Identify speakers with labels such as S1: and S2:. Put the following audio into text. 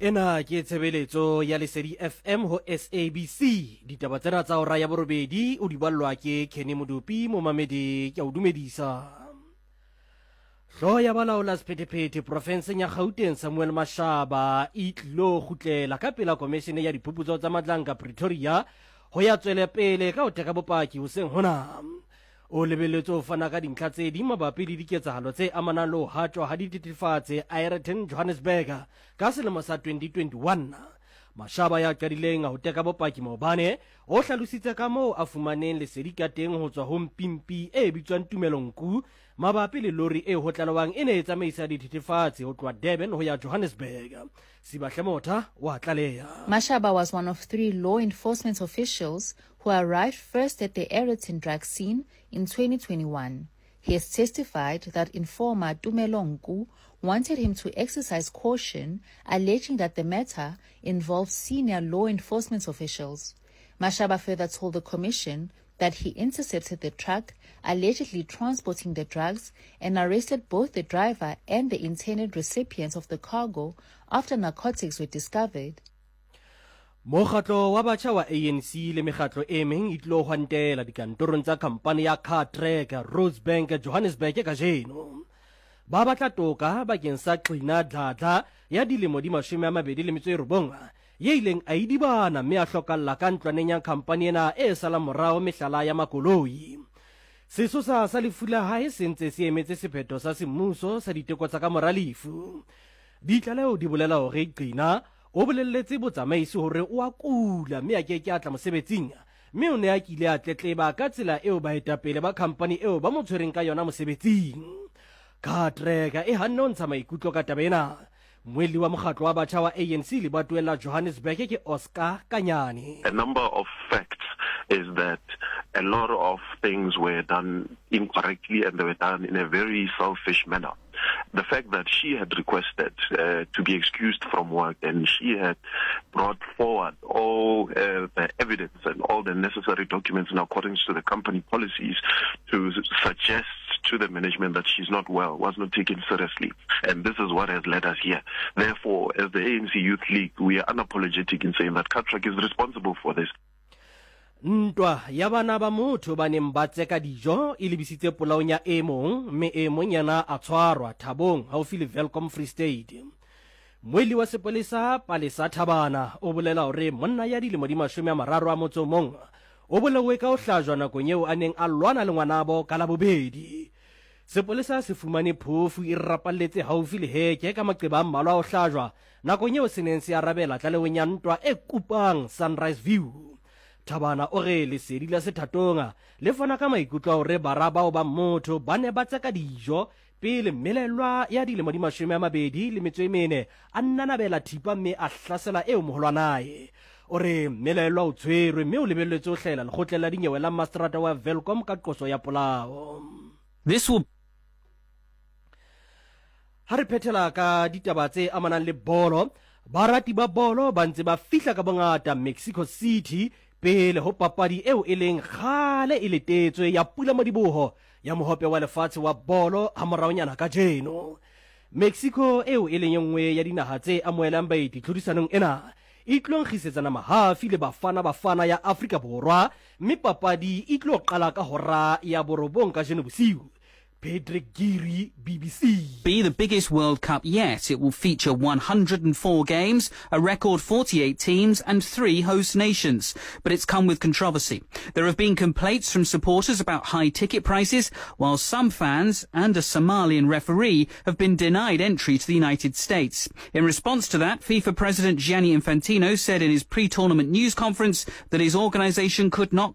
S1: Ena ke tshebeletso ya Lesedi FM ho SABC. Ditaba tsena tsa hora ya borobedi o di ballwa ke Kenny Modupi mo mamedi ke o dumedisa. Hlo ya balaola sephethephethe profenseng ya Gauteng Samuel Mashaba e tlilo gutlela ka pela komishene ya diphuputso tsa Madlanka Pretoria ho ya tswele pele ka ho teka bopaki hoseng hona. O lebeletse ho fana ka dintlha tse di mabapi le diketsahalo tse amanang le ho hatwa ha dithethefatse Aeroton Johannesburg ka selemo sa 2021. Mashaba ya qadileng ho teka bopaki maobane o hlalositse ka moo a fumaneng lesedi ka teng ho tswa ho mpimpi e bitswang Tumelonku mabapi le lori e ho tlalewang e ne e tsamaisa dithethefatse ho tloha Durban ho ya Johannesburg. Sibahle Motha wa tlaleha.
S2: Mashaba was one of 3 law enforcement officials who arrived first at the Aeroton drug scene in 2021. He has testified that informer Tumelonku wanted him to exercise caution, alleging that the matter involved senior law enforcement officials. Mashaba further told the commission that he intercepted the truck, allegedly transporting the drugs, and arrested both the driver and the intended recipients of the cargo after narcotics were discovered.
S1: Mokgatlo wa batjha wa ANC le mekgatlo e meng e tlo hwantela dikantorong tsa khampani ya Cartrack Rosebank Johannesburg ka jeno. Ba batla toka bakeng sa qina dladla ya dilemo di 29 ye ileng a idibana mme a hlokalla ka ntlwaneng ya khampani ena e sala morao mehlala ya makoloi. Sesosa sa lefula hae sentse se emetse sephetho sa semmuso sa diteko tsa ka moralifu. Ditlaleo di bolela hore qina o bolelletse botsamaisi hore o a kula mme a ke atla mosebetsing mme o ne a kile a tletleba ka tsela eo baetapele ba khampani eo ba mo tshwereng ka yona mosebetsing. Cartrack e hannontsha maikutlo ka taba ena. Mweli wa mokgatlo wa batjha wa ANC le batuela Johannesburg ke Oscar Kanyane.
S3: A number of facts is that a lot of things were done incorrectly and they were done in a very selfish manner. The fact that she had requested to be excused from work and she had brought forward all the evidence and all the necessary documents in accordance to the company policies to suggest to the management that she's not well was not taken seriously. And this is what has led us here. Therefore, as the ANC Youth League, we are unapologetic in saying that Cartrack is responsible for this.
S1: Ntwa ya bana ba motho ba neng ba tseka dijo e lebisitse polaong ya emong mme emong yana a tshwarwa Thabong haufi le Welcome Free State. Mweli wa sepolesa Palesa Thabana o bolela hore monna ya dilemo di 31 o bolewe ka ho hlajwa nakong eo a neng a lwana le ngwanabo ka la bobedi. Sepolesa se fumane phofu e rapalletse haufi le heke ka maqeba a mmalwa ho hlajwa nakong eo se neng se arabela tlaleweng ya ntwa e kupang Sunrise View. Thabana o re lesedi la sethatonga le fana ka maikutlo hore bara bao ba motho ba ne ba tseka dijo pele mmelelwa ya dilemo di 24 a nnanabela thipa mme a hlasela eo moholwanae. O re mmelelwa o tshwerwe mme o lebelletse ho hlela lekgotleng la dinyewe la Mastrata wa Welcome ka qoso ya polao.
S4: This will
S1: ha re phethela ka ditaba tse amanang le bolo, barati ba bolo ba ntse ba fihla ka bongata Mexico City pele ho papadi eo e leng gale e letetswe ya Pula Modiboho ya mohope wa lefatshe wa bolo ha moraonyana ka jeno. Mexico eo e leng nngwe ya dinaha tse amohelang baeti tlhodisanong ena e tlo nkgisetsana mahafi le bafana ya Afrika Borwa mme papadi e tlo qala ka hora ya borobong ka jeno bosiu. Patrick Giri, BBC.
S4: Be the biggest World Cup yet. It will feature 104 games, a record 48 teams and 3 host nations. But it's come with controversy. There have been complaints from supporters about high ticket prices, while some fans and a Somalian referee have been denied entry to the United States. In response to that, FIFA President Gianni Infantino said in his pre-tournament news conference that his organisation could not